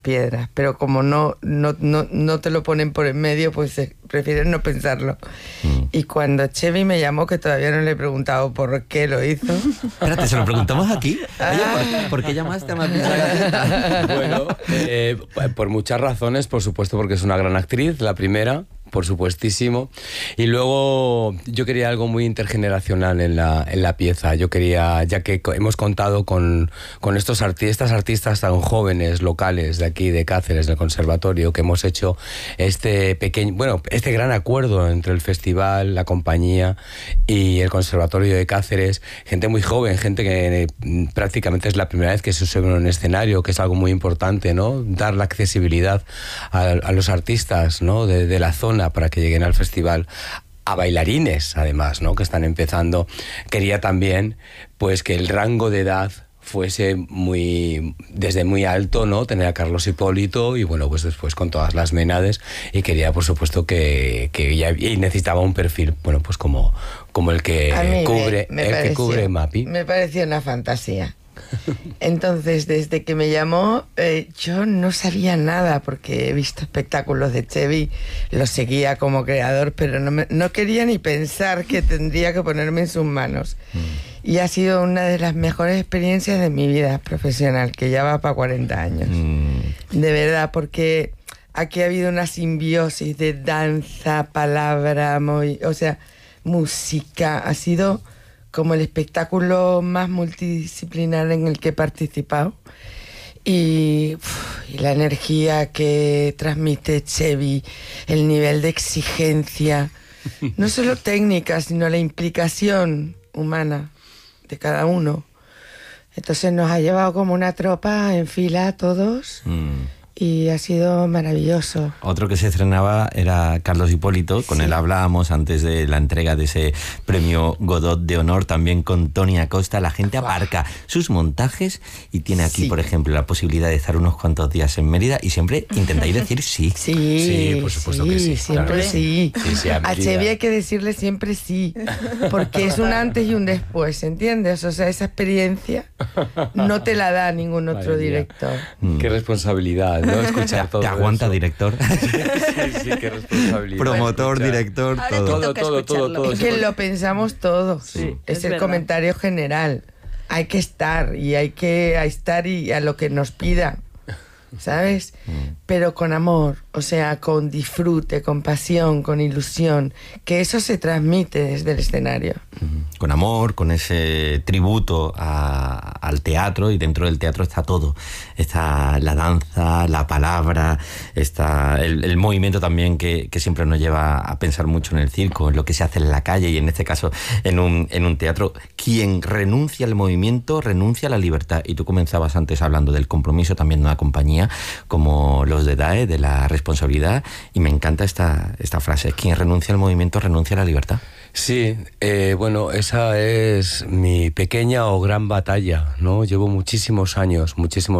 piedras, pero como no te lo ponen por en medio, pues prefieren no pensarlo. Y cuando Chevy me llamó, que todavía no le he preguntado por qué lo hizo. Espérate, ¿se lo preguntamos aquí? Oye, ¿por qué llamaste a Mapi Sagaceta? Bueno, por muchas razones, por supuesto, porque es una gran actriz, la primera, por supuestísimo. Y luego yo quería algo muy intergeneracional en la pieza. Yo quería, ya que hemos contado con estas artistas tan jóvenes, locales, de aquí, de Cáceres, del conservatorio, que hemos hecho este gran acuerdo entre el festival, la compañía y el conservatorio de Cáceres. Gente muy joven, gente que prácticamente es la primera vez que se sube en un escenario, que es algo muy importante, ¿no? Dar la accesibilidad a los artistas, ¿no? de la zona, para que lleguen al festival, a bailarines además, ¿no? Que están empezando. Quería también pues que el rango de edad fuese desde muy alto, ¿no? Tener a Carlos Hipólito y bueno, pues después con todas las Ménades, y quería por supuesto que y necesitaba un perfil, bueno, pues como el que cubre Mapi. Me pareció una fantasía. Entonces, desde que me llamó, yo no sabía nada, porque he visto espectáculos de Chevy, lo seguía como creador, pero no quería ni pensar que tendría que ponerme en sus manos. Y ha sido una de las mejores experiencias de mi vida profesional, que ya va para 40 años. De verdad, porque aquí ha habido una simbiosis de danza, palabra, música. Ha sido como el espectáculo más multidisciplinar en el que he participado. Y la energía que transmite Chevy, el nivel de exigencia, no solo técnica, sino la implicación humana de cada uno. Entonces nos ha llevado como una tropa en fila a todos. Y ha sido maravilloso. Otro que se estrenaba era Carlos Hipólito, con él hablábamos antes de la entrega de ese premio Godot de honor, también con Tony Acosta. La gente aparca sus montajes y tiene aquí, por ejemplo, la posibilidad de estar unos cuantos días en Mérida, y siempre intentáis decir sí. Sí, por supuesto que sí. Siempre claro. sí. A Chevy hay que decirle siempre sí, porque es un antes y un después, ¿entiendes? O sea, esa experiencia no te la da ningún otro director. Qué responsabilidad, ¿no? Escuchar todo. Te aguanta, eso. director. Sí, qué responsabilidad. Promotor, director, todo. Es que lo pensamos todos. Sí, es el verdad. comentario general. Hay que estar, y hay que estar y a lo que nos pidan, ¿sabes? Pero con amor, o sea, con disfrute, con pasión, con ilusión, que eso se transmite desde el escenario. Con amor, con ese tributo al teatro, y dentro del teatro está todo. Está la danza, la palabra, está el movimiento también que siempre nos lleva a pensar mucho en el circo, en lo que se hace en la calle, y en este caso en un teatro. Quien renuncia al movimiento, renuncia a la libertad. Y tú comenzabas antes hablando del compromiso también de una compañía como los de DAE, de la responsabilidad, y me encanta esta frase: quien renuncia al movimiento renuncia a la libertad. Sí, bueno, esa es mi pequeña o gran batalla, ¿no? Llevo muchísimos años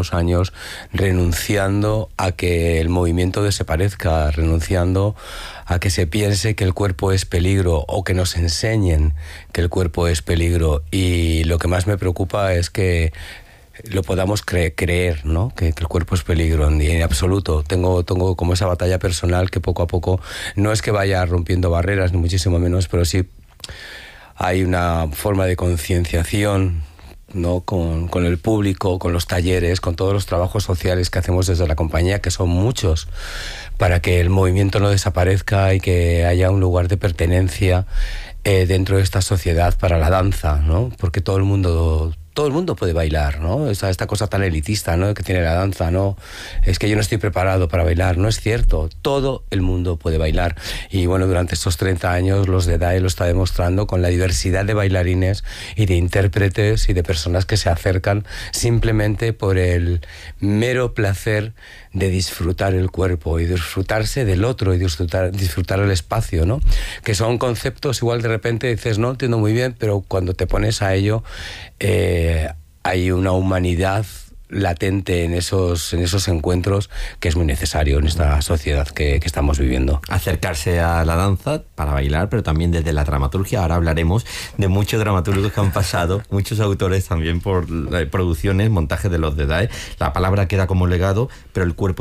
renunciando a que el movimiento desaparezca, renunciando a que se piense que el cuerpo es peligro, o que nos enseñen que el cuerpo es peligro. Y lo que más me preocupa es que lo podamos creer, ¿no? Que el cuerpo es peligro. Y en absoluto. Tengo como esa batalla personal que poco a poco, no es que vaya rompiendo barreras, ni muchísimo menos, pero sí hay una forma de concienciación, ¿no? Con el público, con los talleres, con todos los trabajos sociales que hacemos desde la compañía, que son muchos, para que el movimiento no desaparezca y que haya un lugar de pertenencia dentro de esta sociedad para la danza, ¿no? Porque todo el mundo puede bailar, ¿no? Esta cosa tan elitista, ¿no? Que tiene la danza, ¿no? Es que yo no estoy preparado para bailar. No es cierto. Todo el mundo puede bailar. Y bueno, durante estos 30 años los de DAE lo está demostrando con la diversidad de bailarines y de intérpretes y de personas que se acercan simplemente por el mero placer de disfrutar el cuerpo y disfrutarse del otro y disfrutar el espacio, ¿no? Que son conceptos, igual de repente dices, no entiendo muy bien, pero cuando te pones a ello hay una humanidad latente en esos encuentros, que es muy necesario en esta sociedad que estamos viviendo. Acercarse a la danza para bailar, pero también desde la dramaturgia. Ahora hablaremos de muchos dramaturgos que han pasado, muchos autores también por producciones, montajes de los de DAE. La palabra queda como legado, pero el cuerpo